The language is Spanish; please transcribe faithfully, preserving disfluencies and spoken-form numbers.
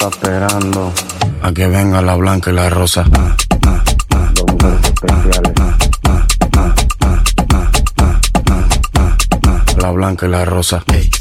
Está esperando a que venga la blanca y la rosa. Ah, ah, ah, dos mujeres especiales. ah, ah, ah, ah, ah, ah, ah, ah, ah, la blanca y la rosa. Hey.